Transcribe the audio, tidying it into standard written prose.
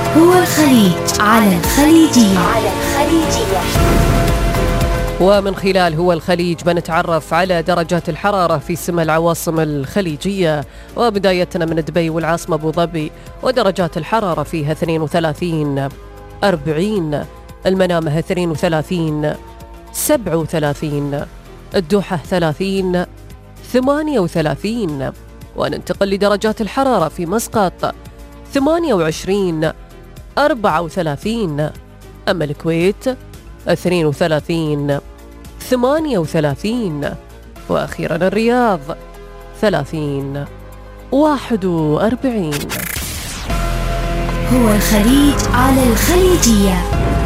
هو الخليج على الخليجية. ومن خلال هو الخليج بنتعرف على درجات الحرارة في سمى العواصم الخليجية، وبدايتنا من دبي والعاصمة أبو ظبي، ودرجات الحرارة فيها 32 40، المنامة 32 37، الدوحة 30 38. وننتقل لدرجات الحرارة في مسقط 28 34، أما الكويت 32 38، وأخيرا الرياض 30 41. هو الخليج على الخليجية.